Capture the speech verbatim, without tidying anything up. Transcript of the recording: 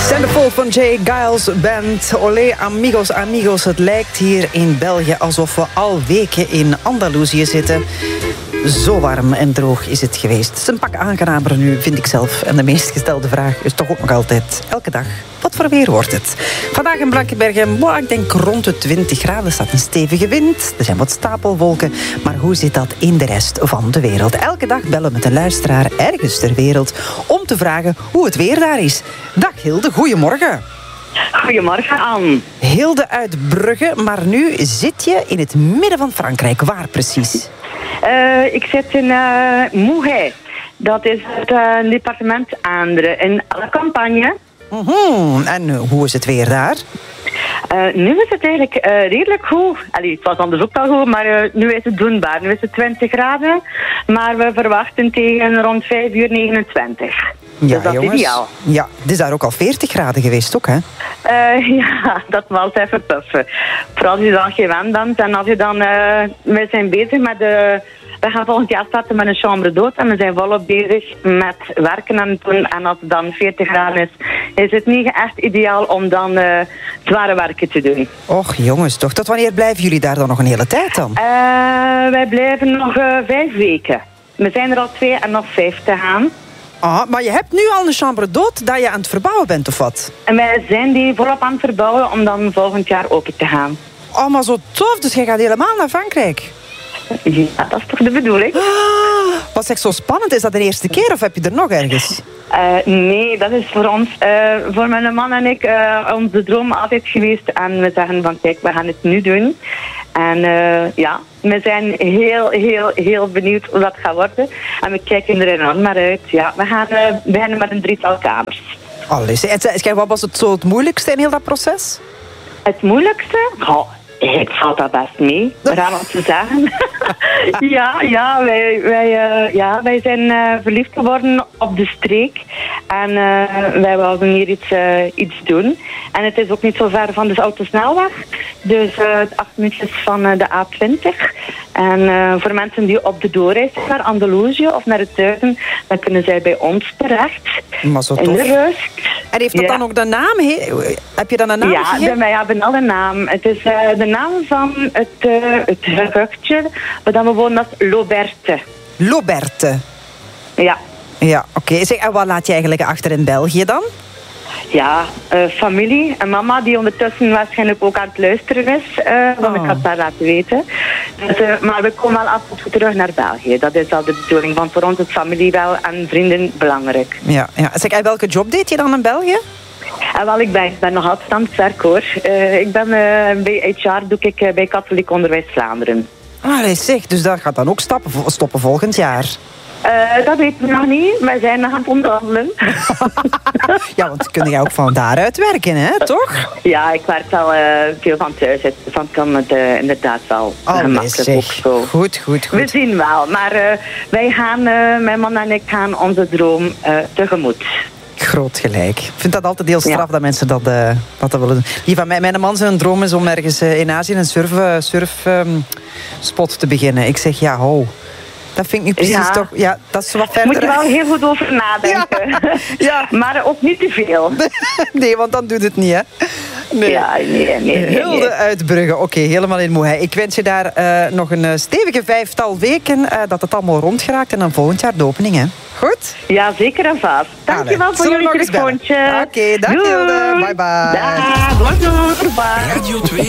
Centerfold van Jay Giles Band. Olé, amigos, amigos. Het lijkt hier in België alsof we al weken in Andalusië zitten. Zo warm en droog is het geweest. Het is een pak aangenamer nu, vind ik zelf. En de meest gestelde vraag is toch ook nog altijd elke dag: wat voor weer wordt het? Vandaag in Blankenbergen, wow, ik denk rond de twintig graden. Er staat een stevige wind, er zijn wat stapelwolken. Maar hoe zit dat in de rest van de wereld? Elke dag bellen we met een luisteraar ergens ter wereld om te vragen hoe het weer daar is. Dag Hilde, goedemorgen. Goedemorgen, Anne. Hilde uit Brugge, maar nu zit je in het midden van Frankrijk. Waar precies? Uh, ik zit in uh, Mougins. Dat is het uh, departement Aandre in La Campagne. Mm-hmm. En hoe is het weer daar? Uh, nu is het eigenlijk uh, redelijk goed. Allee, het was anders ook al goed, maar uh, nu is het doenbaar. Nu is het twintig graden, maar we verwachten tegen rond vijf uur negenentwintig. Ja, dus dat jongens. is ideaal. Ja, het is daar ook al veertig graden geweest, ook, hè? Uh, ja, dat was even puffen. Vooral als je dan gewend bent en als je dan... Uh, we zijn bezig met de... We gaan volgend jaar starten met een chambre d'hôte en we zijn volop bezig met werken aan het doen. En als het dan veertig graden is, is het niet echt ideaal om dan uh, zware werken te doen. Och, jongens, toch. Tot wanneer blijven jullie daar dan nog een hele tijd dan? Uh, wij blijven nog uh, vijf weken. We zijn er al twee en nog vijf te gaan. Ah, maar je hebt nu al een chambre d'hôte dat je aan het verbouwen bent, of wat? En wij zijn die volop aan het verbouwen om dan volgend jaar open te gaan. Oh, maar zo tof. Dus jij gaat helemaal naar Frankrijk? Ja, dat is toch de bedoeling? Ah, wat echt zo spannend. Is dat de eerste keer of heb je er nog ergens? Uh, nee, dat is voor ons, uh, voor mijn man en ik, uh, onze droom altijd geweest. En we zeggen van kijk, we gaan het nu doen. En uh, ja, we zijn heel, heel, heel benieuwd hoe dat gaat worden. En we kijken er enorm naar uit. Ja, we gaan uh, beginnen met een drietal kamers. Alles. En wat was het zo het moeilijkste in heel dat proces? Het moeilijkste? Oh, ik valt dat best mee, raar om te zeggen. ja, ja, wij, wij, uh, ja, wij zijn uh, verliefd geworden op de streek. En uh, wij wilden hier iets, uh, iets doen. En het is ook niet zo ver van de autosnelweg. Dus uh, acht minuutjes van uh, de A twintig. En uh, voor mensen die op de doorreis zijn naar Andalusië of naar het zuiden, dan kunnen zij bij ons terecht. Maar zo in tof. de rust. En heeft dat ja. dan ook de naam? He? Heb je dan een naam ja, gegeven? Ja, wij hebben al een naam. Het is uh, de naam van het, uh, het gehuchtje, waar we wonen als Loberte. Loberte. Ja. Ja, oké. Okay. En wat laat je eigenlijk achter in België dan? Ja, uh, familie en mama die ondertussen waarschijnlijk ook aan het luisteren is. Uh, want oh. ik had het haar laten weten. Dus, uh, maar we komen wel af en toe terug naar België. Dat is al de bedoeling. Want voor ons is familie wel en vrienden belangrijk. Ja, ja. Zeg, en welke job deed je dan in België? En wel, ik ben, ik ben nog altijd aan het werk hoor. Uh, ik ben uh, bij H R doe ik uh, bij Katholiek Onderwijs Vlaanderen. Ah, zeg, dus dat gaat dan ook stappen, stoppen volgend jaar. Uh, dat weten we nog niet. Wij zijn nog aan het onderhandelen. Ja, want kun je ook van daaruit werken, hè, toch? Ja, ik werk al uh, veel van thuis. Dus dan kan het uh, inderdaad wel oh, gemakkelijk ook zo. Goed, goed, goed. We zien wel. Maar uh, wij gaan, uh, mijn man en ik gaan onze droom uh, tegemoet. Groot gelijk. Ik vind dat altijd heel straf, ja. dat mensen dat, uh, dat, dat willen doen. Die van mij, mijn man zijn droom is om ergens uh, in Azië een surf, surf um, spot te beginnen. Ik zeg, ja, ho. Dat vind ik nu precies ja. toch... Ja, dat is wat verder. Moet je wel heel goed over nadenken. Ja. Ja. Maar ook niet te veel. Nee, want dan doet het niet, hè. Nee. Ja, nee, nee, nee, Hilde nee. uit Brugge. Oké, okay, helemaal in Mougins. Ik wens je daar uh, nog een uh, stevige vijftal weken, uh, dat het allemaal rond geraakt. En dan volgend jaar de opening, hè. Goed? Ja, zeker en vast. Dankjewel voor jullie telefoontje. Oké, okay, dag Hilde. Bye bye. Dag, bonjour. Bye.